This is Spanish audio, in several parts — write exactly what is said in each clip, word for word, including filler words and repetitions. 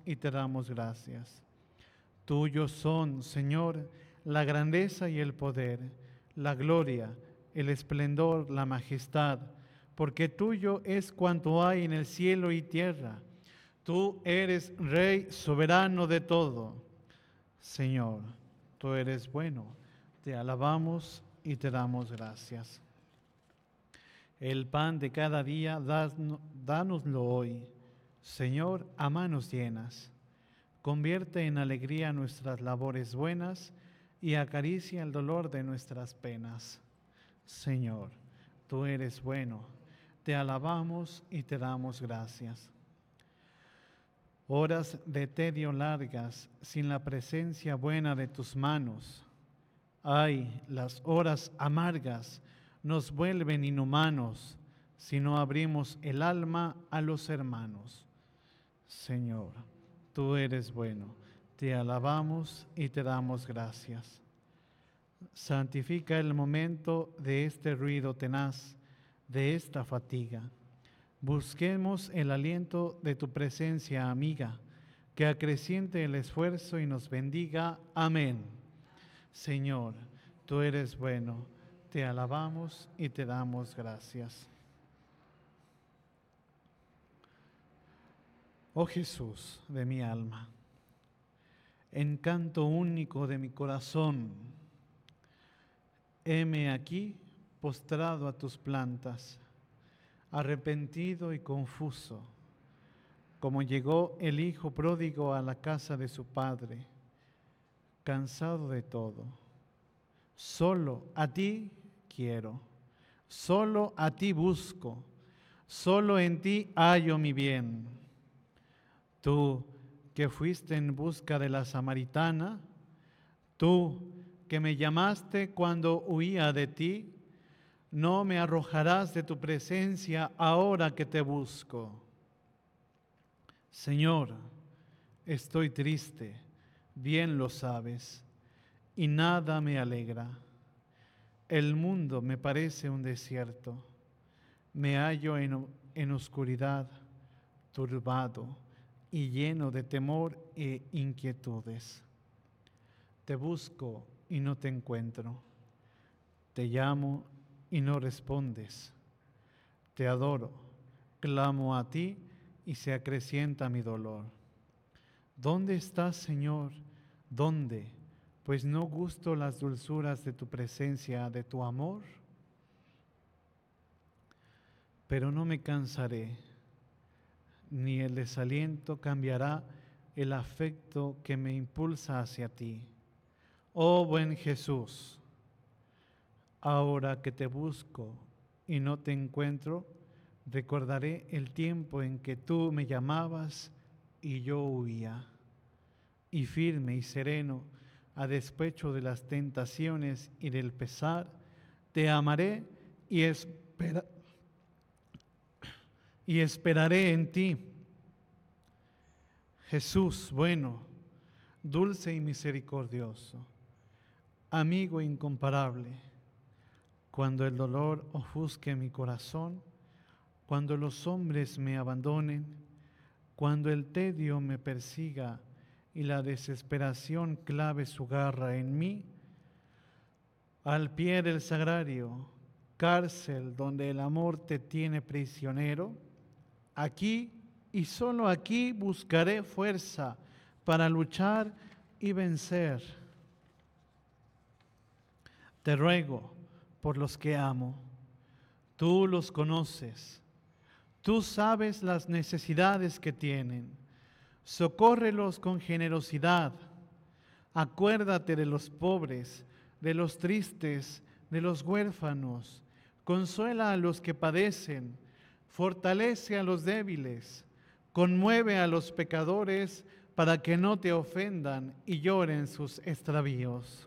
y te damos gracias. Tuyos son, Señor, la grandeza y el poder, la gloria, el esplendor, la majestad, porque tuyo es cuanto hay en el cielo y tierra. Tú eres Rey soberano de todo. Señor, tú eres bueno, te alabamos y te damos gracias. El pan de cada día, dánoslo hoy, Señor, a manos llenas. Convierte en alegría nuestras labores buenas y acaricia el dolor de nuestras penas. Señor, tú eres bueno, te alabamos y te damos gracias. Horas de tedio largas sin la presencia buena de tus manos. Ay, las horas amargas nos vuelven inhumanos si no abrimos el alma a los hermanos. Señor, tú eres bueno, te alabamos y te damos gracias. Santifica el momento de este ruido tenaz, de esta fatiga. Busquemos el aliento de tu presencia amiga, que acreciente el esfuerzo y nos bendiga. Amén. Señor, tú eres bueno, te alabamos y te damos gracias. Oh Jesús de mi alma, encanto único de mi corazón, heme aquí postrado a tus plantas, arrepentido y confuso, como llegó el hijo pródigo a la casa de su padre, cansado de todo. Solo a ti quiero, solo a ti busco, solo en ti hallo mi bien. Tú que fuiste en busca de la samaritana, tú que me llamaste cuando huía de ti, no me arrojarás de tu presencia ahora que te busco. Señor, estoy triste, bien lo sabes, y nada me alegra. El mundo me parece un desierto, me hallo en, en oscuridad, turbado y lleno de temor e inquietudes. Te busco y no te encuentro, te llamo y no respondes. Te adoro, clamo a ti y se acrecienta mi dolor. ¿Dónde estás, Señor? ¿Dónde? Pues no gusto las dulzuras de tu presencia, de tu amor. Pero no me cansaré, ni el desaliento cambiará el afecto que me impulsa hacia ti. Oh buen Jesús, ahora que te busco y no te encuentro, recordaré el tiempo en que tú me llamabas y yo huía. Y firme y sereno, a despecho de las tentaciones y del pesar, te amaré y, espera, y esperaré en ti. Jesús bueno, dulce y misericordioso, amigo incomparable, cuando el dolor ofusque mi corazón, cuando los hombres me abandonen, cuando el tedio me persiga y la desesperación clave su garra en mí, al pie del sagrario, cárcel donde el amor te tiene prisionero, aquí y solo aquí buscaré fuerza para luchar y vencer. Te ruego por los que amo, tú los conoces, tú sabes las necesidades que tienen. Socórrelos con generosidad. Acuérdate de los pobres, de los tristes, de los huérfanos. Consuela a los que padecen. Fortalece a los débiles. Conmueve a los pecadores para que no te ofendan y lloren sus extravíos.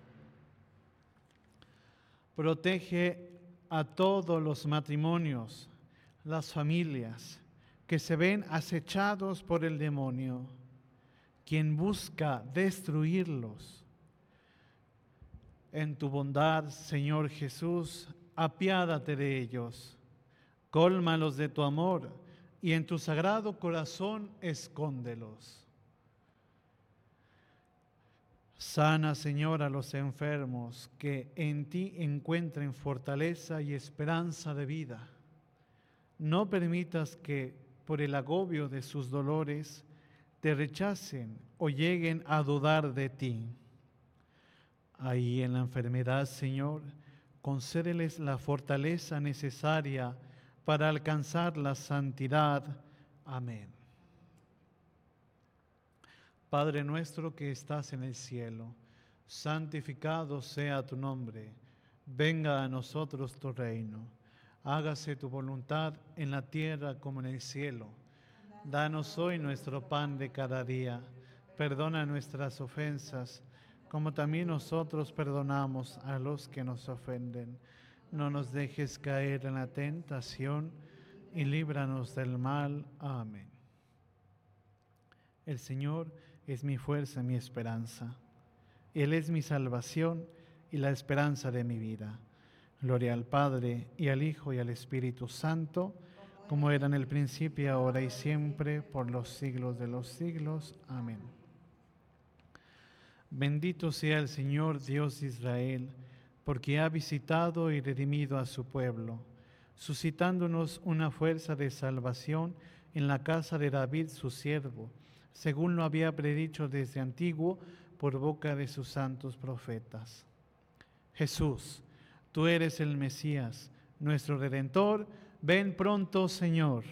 Protege a todos los matrimonios, las familias, que se ven acechados por el demonio, quien busca destruirlos. En tu bondad, Señor Jesús, apiádate de ellos, cólmalos de tu amor y en tu sagrado corazón escóndelos. Sana, Señor, a los enfermos, que en ti encuentren fortaleza y esperanza de vida. No permitas que, por el agobio de sus dolores, te rechacen o lleguen a dudar de ti. Ahí en la enfermedad, Señor, concédeles la fortaleza necesaria para alcanzar la santidad. Amén. Padre nuestro que estás en el cielo, santificado sea tu nombre. Venga a nosotros tu reino. Hágase tu voluntad en la tierra como en el cielo. Danos hoy nuestro pan de cada día. Perdona nuestras ofensas, como también nosotros perdonamos a los que nos ofenden. No nos dejes caer en la tentación y líbranos del mal. Amén. El Señor es mi fuerza y mi esperanza. Él es mi salvación y la esperanza de mi vida. Gloria al Padre, y al Hijo, y al Espíritu Santo, como era en el principio, ahora y siempre, por los siglos de los siglos. Amén. Bendito sea el Señor Dios de Israel, porque ha visitado y redimido a su pueblo, suscitándonos una fuerza de salvación en la casa de David su siervo, según lo había predicho desde antiguo por boca de sus santos profetas. Jesús, tú eres el Mesías, nuestro Redentor. Ven pronto, Señor.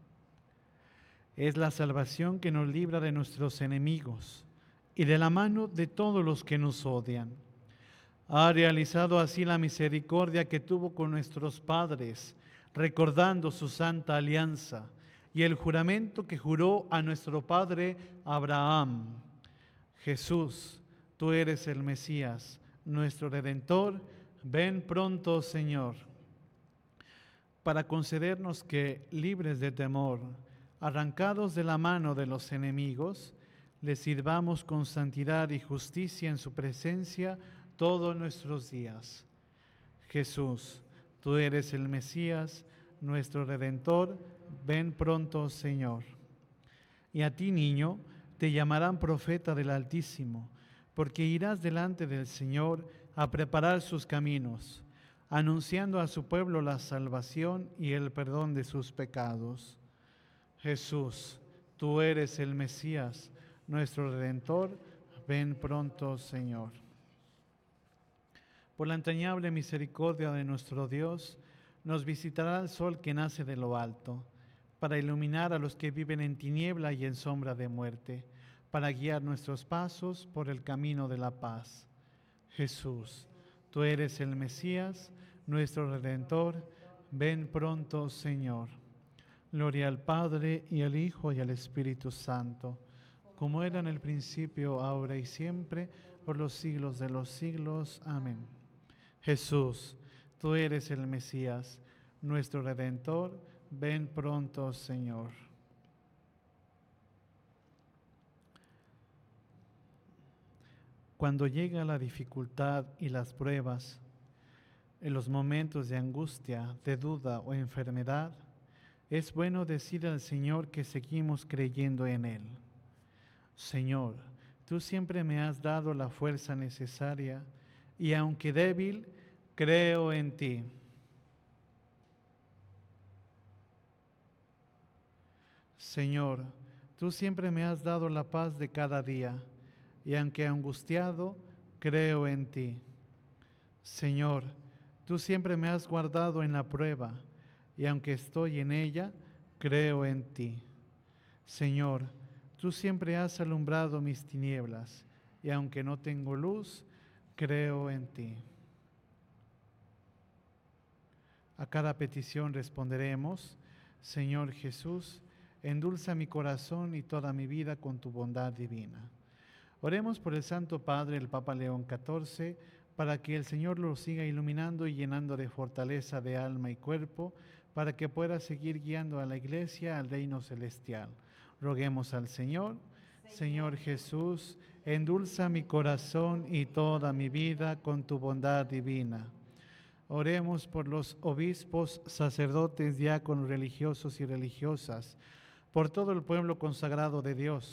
Es la salvación que nos libra de nuestros enemigos y de la mano de todos los que nos odian. Ha realizado así la misericordia que tuvo con nuestros padres, recordando su santa alianza y el juramento que juró a nuestro padre Abraham. Jesús, tú eres el Mesías, nuestro Redentor. Ven pronto, Señor. Para concedernos que, libres de temor, arrancados de la mano de los enemigos, les sirvamos con santidad y justicia en su presencia todos nuestros días. Jesús, tú eres el Mesías, nuestro Redentor. Ven pronto, Señor. Y a ti, niño, te llamarán profeta del Altísimo, porque irás delante del Señor a preparar sus caminos, anunciando a su pueblo la salvación y el perdón de sus pecados. Jesús, tú eres el Mesías, nuestro Redentor. Ven pronto, Señor. Por la entrañable misericordia de nuestro Dios, nos visitará el sol que nace de lo alto, para iluminar a los que viven en tiniebla y en sombra de muerte, para guiar nuestros pasos por el camino de la paz. Jesús, tú eres el Mesías, nuestro Redentor. Ven pronto, Señor. Gloria al Padre, y al Hijo, y al Espíritu Santo, como era en el principio, ahora y siempre, por los siglos de los siglos. Amén. Jesús, tú eres el Mesías, nuestro Redentor. Ven pronto, Señor. Cuando llega la dificultad y las pruebas, en los momentos de angustia, de duda o enfermedad, es bueno decir al Señor que seguimos creyendo en Él. Señor, tú siempre me has dado la fuerza necesaria y aunque débil, creo en ti. Señor, tú siempre me has dado la paz de cada día y aunque angustiado, creo en ti. Señor, tú siempre me has guardado en la prueba y aunque estoy en ella, creo en ti. Señor, tú siempre has alumbrado mis tinieblas y aunque no tengo luz, creo en ti. A cada petición responderemos: Señor Jesús, endulza mi corazón y toda mi vida con tu bondad divina. Oremos por el Santo Padre, el Papa León catorce, para que el Señor lo siga iluminando y llenando de fortaleza de alma y cuerpo, para que pueda seguir guiando a la Iglesia al reino celestial. Roguemos al Señor. Señor Jesús, endulza mi corazón y toda mi vida con tu bondad divina. Oremos por los obispos, sacerdotes, diáconos, religiosos y religiosas, por todo el pueblo consagrado de Dios,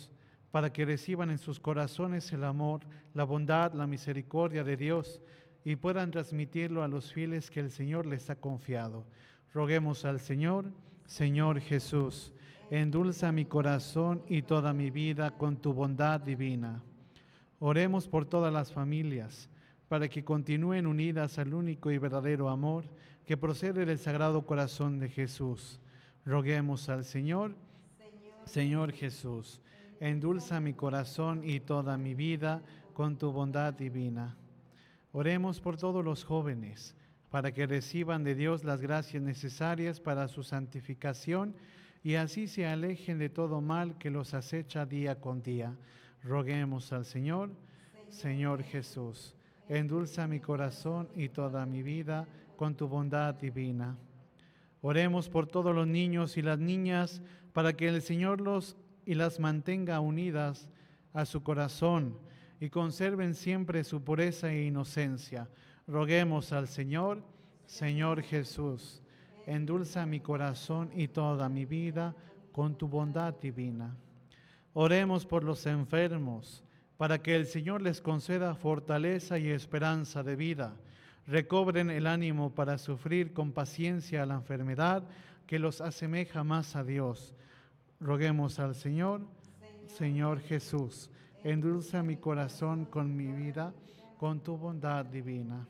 para que reciban en sus corazones el amor, la bondad, la misericordia de Dios y puedan transmitirlo a los fieles que el Señor les ha confiado. Roguemos al Señor. Señor Jesús, endulza mi corazón y toda mi vida con tu bondad divina. Oremos por todas las familias, para que continúen unidas al único y verdadero amor que procede del Sagrado Corazón de Jesús. Roguemos al Señor. Señor Jesús, endulza mi corazón y toda mi vida con tu bondad divina. Oremos por todos los jóvenes, para que reciban de Dios las gracias necesarias para su santificación y así se alejen de todo mal que los acecha día con día. Roguemos al Señor. Señor Jesús, endulza mi corazón y toda mi vida con tu bondad divina. Oremos por todos los niños y las niñas, para que el Señor los y las mantenga unidas a su corazón y conserven siempre su pureza e inocencia. Roguemos al Señor. Señor Jesús, endulza mi corazón y toda mi vida con tu bondad divina. Oremos por los enfermos, para que el Señor les conceda fortaleza y esperanza de vida. Recobren el ánimo para sufrir con paciencia la enfermedad que los asemeja más a Dios. Roguemos al Señor. Señor Jesús, endulza mi corazón con mi vida, con tu bondad divina.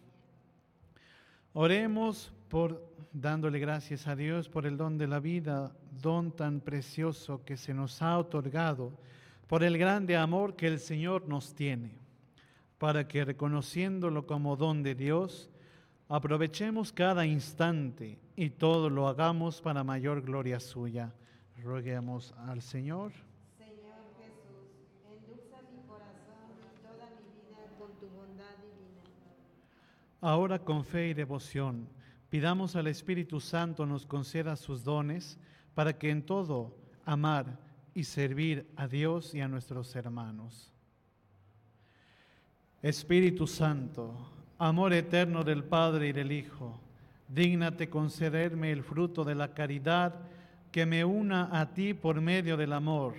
Oremos por dándole gracias a Dios por el don de la vida, don tan precioso que se nos ha otorgado, por el grande amor que el Señor nos tiene, para que reconociéndolo como don de Dios, aprovechemos cada instante y todo lo hagamos para mayor gloria suya. Roguemos al Señor. Señor Jesús, endulza mi corazón y toda mi vida con tu bondad divina. Ahora con fe y devoción, pidamos al Espíritu Santo nos conceda sus dones para que en todo amar y servir a Dios y a nuestros hermanos. Espíritu Santo, amor eterno del Padre y del Hijo, dígnate concederme el fruto de la caridad que me una a ti por medio del amor.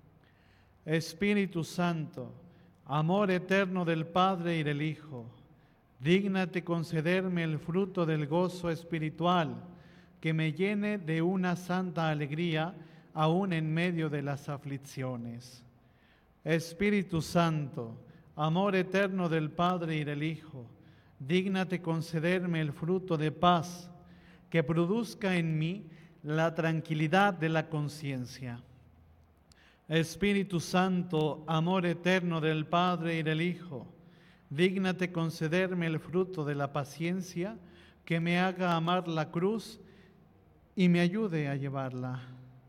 Espíritu Santo, amor eterno del Padre y del Hijo, dígnate concederme el fruto del gozo espiritual que me llene de una santa alegría aún en medio de las aflicciones. Espíritu Santo, amor eterno del Padre y del Hijo, dígnate concederme el fruto de paz que produzca en mí la tranquilidad de la conciencia. Espíritu Santo, amor eterno del Padre y del Hijo, dígnate concederme el fruto de la paciencia que me haga amar la cruz y me ayude a llevarla.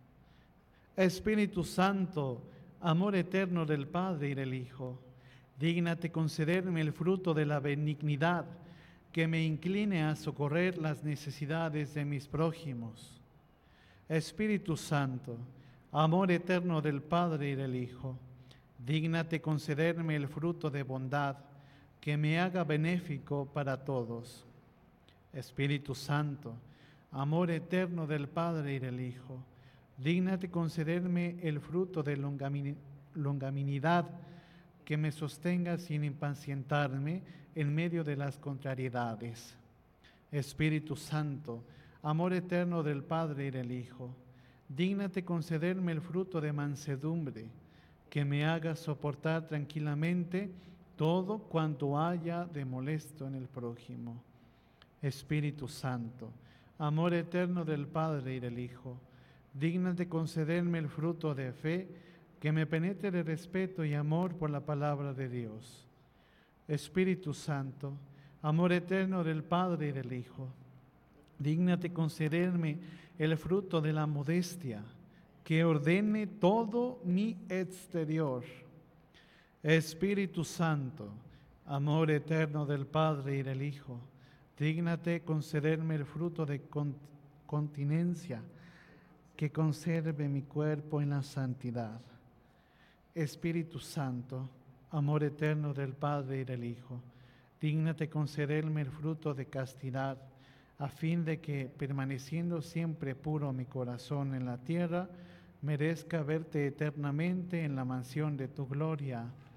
Espíritu Santo, amor eterno del Padre y del Hijo, dígnate concederme el fruto de la benignidad que me incline a socorrer las necesidades de mis prójimos. Espíritu Santo, amor eterno del Padre y del Hijo, dígnate concederme el fruto de bondad que me haga benéfico para todos. Espíritu Santo, amor eterno del Padre y del Hijo, dígnate concederme el fruto de longanimidad que me sostenga sin impacientarme en medio de las contrariedades. Espíritu Santo, amor eterno del Padre y del Hijo, dígnate concederme el fruto de mansedumbre que me haga soportar tranquilamente todo cuanto haya de molesto en el prójimo. Espíritu Santo, amor eterno del Padre y del Hijo, dígnate concederme el fruto de fe que me penetre de respeto y amor por la palabra de Dios. Espíritu Santo, amor eterno del Padre y del Hijo, dígnate concederme el fruto de la modestia que ordene todo mi exterior. Espíritu Santo, amor eterno del Padre y del Hijo, dígnate concederme el fruto de continencia que conserve mi cuerpo en la santidad. Espíritu Santo, amor eterno del Padre y del Hijo, dígnate concederme el fruto de castidad, a fin de que, permaneciendo siempre puro mi corazón en la tierra, merezca verte eternamente en la mansión de tu gloria.